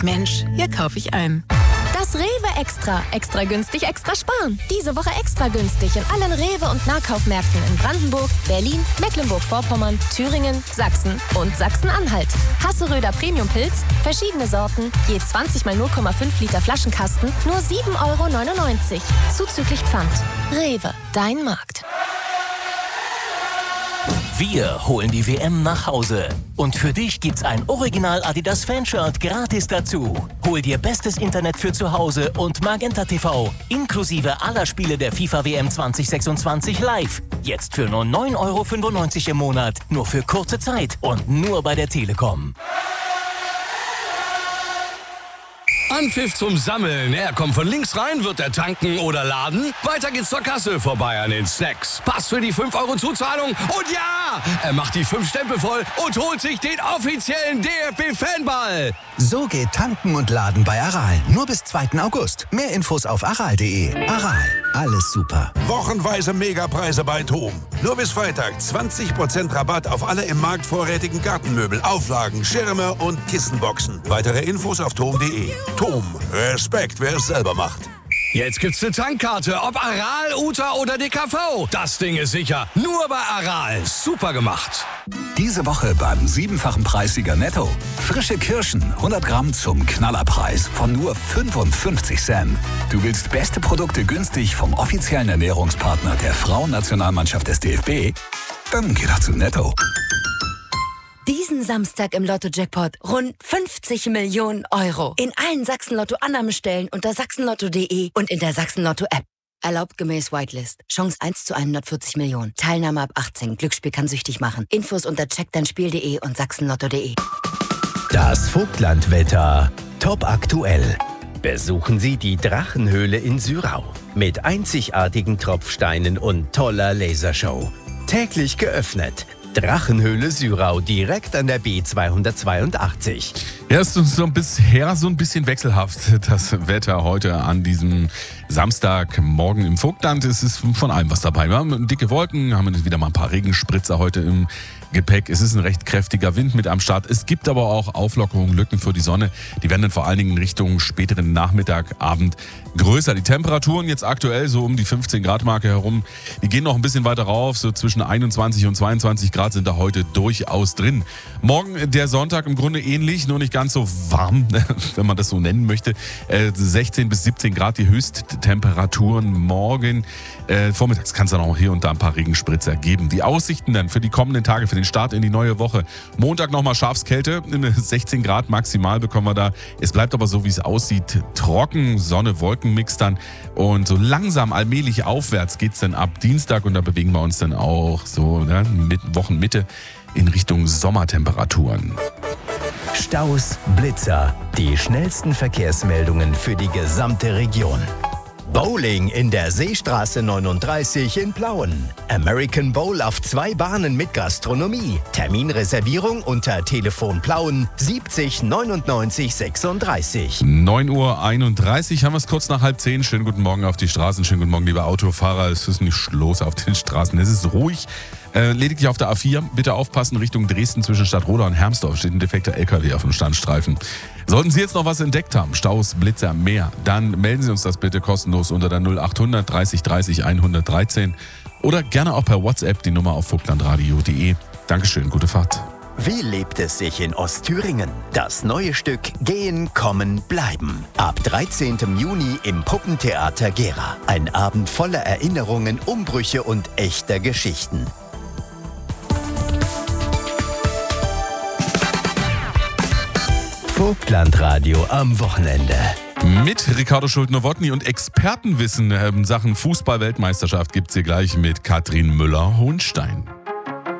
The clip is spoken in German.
Mensch, hier kaufe ich ein. Das Rewe Extra. Extra günstig, extra sparen. Diese Woche extra günstig in allen Rewe- und Nahkaufmärkten in Brandenburg, Berlin, Mecklenburg-Vorpommern, Thüringen, Sachsen und Sachsen-Anhalt. Hasseröder Premium-Pilz, verschiedene Sorten, je 20 mal 0,5 Liter Flaschenkasten, nur 7,99 €. Zuzüglich Pfand. Rewe, dein Markt. Wir holen die WM nach Hause. Und für dich gibt's ein Original Adidas Fanshirt gratis dazu. Hol dir bestes Internet für zu Hause und Magenta TV, inklusive aller Spiele der FIFA WM 2026 live. Jetzt für nur 9,95 € im Monat. Nur für kurze Zeit und nur bei der Telekom. Anpfiff zum Sammeln. Er kommt von links rein, wird er tanken oder laden. Weiter geht's zur Kasse, vorbei an den Snacks. Pass für die 5 € Zuzahlung. Und ja, er macht die 5 Stempel voll und holt sich den offiziellen DFB-Fanball. So geht Tanken und Laden bei Aral. Nur bis 2. August. Mehr Infos auf aral.de. Aral, alles super. Wochenweise Megapreise bei TOM. Nur bis Freitag 20% Rabatt auf alle im Markt vorrätigen Gartenmöbel, Auflagen, Schirme und Kissenboxen. Weitere Infos auf tom.de. TOM. Respekt, wer es selber macht. Jetzt gibt's eine Tankkarte, ob Aral, Uta oder DKV. Das Ding ist sicher. Nur bei Aral. Super gemacht. Diese Woche beim 7-fachen Preissieger Netto. Frische Kirschen, 100 Gramm zum Knallerpreis von nur 55 Cent. Du willst beste Produkte günstig vom offiziellen Ernährungspartner der Frauennationalmannschaft des DFB? Dann geh doch zu Netto. Diesen Samstag im Lotto-Jackpot rund 50 Millionen €. In allen Sachsen-Lotto-Annahmestellen unter sachsenlotto.de und in der Sachsen-Lotto-App. Erlaubt gemäß Whitelist. Chance 1 zu 140 Millionen. Teilnahme ab 18. Glücksspiel kann süchtig machen. Infos unter checkdeinspiel.de und sachsenlotto.de. Das Vogtlandwetter. Top aktuell. Besuchen Sie die Drachenhöhle in Syrau. Mit einzigartigen Tropfsteinen und toller Lasershow. Täglich geöffnet. Drachenhöhle Syrau, direkt an der B282. Ja, es ist bisher so ein bisschen wechselhaft, das Wetter heute an diesem Samstagmorgen im Vogtland. Es ist von allem was dabei. Wir haben dicke Wolken, haben wieder mal ein paar Regenspritzer heute im Gepäck. Es ist ein recht kräftiger Wind mit am Start. Es gibt aber auch Auflockerungen, Lücken für die Sonne. Die werden dann vor allen Dingen in Richtung späteren Nachmittag, Abend größer. Die Temperaturen jetzt aktuell so um die 15 Grad Marke herum. Die gehen noch ein bisschen weiter rauf. So zwischen 21 und 22 Grad sind da heute durchaus drin. Morgen der Sonntag im Grunde ähnlich, nur nicht ganz so warm, wenn man das so nennen möchte. 16 bis 17 Grad die Höchsttemperaturen morgen. Vormittags kann es dann auch hier und da ein paar Regenspritzer geben. Die Aussichten dann für die kommenden Tage, für den Start in die neue Woche. Montag nochmal Schafskälte, 16 Grad maximal bekommen wir da. Es bleibt aber so, wie es aussieht, trocken, Sonne-Wolken-Mix dann. Und so langsam, allmählich aufwärts geht es dann ab Dienstag und da bewegen wir uns dann auch so mit Wochenmitte in Richtung Sommertemperaturen. Staus, Blitzer, die schnellsten Verkehrsmeldungen für die gesamte Region. Bowling in der Seestraße 39 in Plauen. American Bowl auf 2 Bahnen mit Gastronomie. Terminreservierung unter Telefon Plauen 70 99 36. 9:31 Uhr haben wir es kurz nach 9:30. Schönen guten Morgen auf die Straßen. Schönen guten Morgen, liebe Autofahrer. Es ist nicht los auf den Straßen. Es ist ruhig. Lediglich auf der A4, bitte aufpassen, Richtung Dresden zwischen Stadtroda und Hermsdorf steht ein defekter LKW auf dem Standstreifen. Sollten Sie jetzt noch was entdeckt haben, Staus, Blitzer, mehr, dann melden Sie uns das bitte kostenlos unter der 0800 30 30 113 oder gerne auch per WhatsApp die Nummer auf vogtlandradio.de. Dankeschön, gute Fahrt. Wie lebt es sich in Ostthüringen? Das neue Stück Gehen, Kommen, Bleiben. Ab 13. Juni im Puppentheater Gera. Ein Abend voller Erinnerungen, Umbrüche und echter Geschichten. Vogtlandradio am Wochenende. Mit Ricardo Schulte-Nowotny und Expertenwissen in Sachen Fußball-Weltmeisterschaft gibt's hier gleich mit Katrin Müller-Hohnstein.